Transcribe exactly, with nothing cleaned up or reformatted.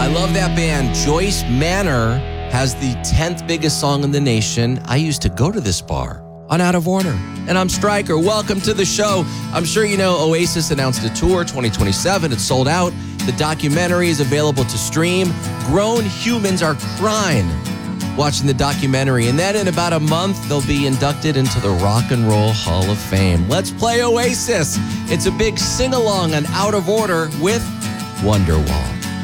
I love that band. Joyce Manor has the tenth biggest song in the nation. I used to go to this bar on Out of Order. And I'm Stryker. Welcome to the show. I'm sure you know Oasis announced a tour twenty twenty-seven. It's sold out. The documentary is available to stream. Grown humans are crying watching the documentary. And then in about a month, they'll be inducted into the Rock and Roll Hall of Fame. Let's play Oasis. It's a big sing-along on Out of Order with Wonderwall.